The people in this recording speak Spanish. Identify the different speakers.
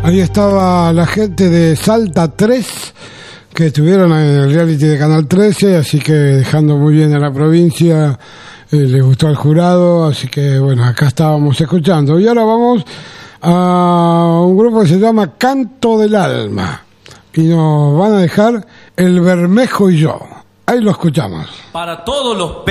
Speaker 1: Ahí estaba la gente de Salta 3, que estuvieron en el reality de Canal 13, así que dejando muy bien a la provincia, les gustó al jurado, así que bueno, acá estábamos escuchando. Y ahora vamos a un grupo que se llama Canto del Alma, y nos van a dejar El Bermejo y yo. Ahí lo escuchamos.
Speaker 2: Para todos los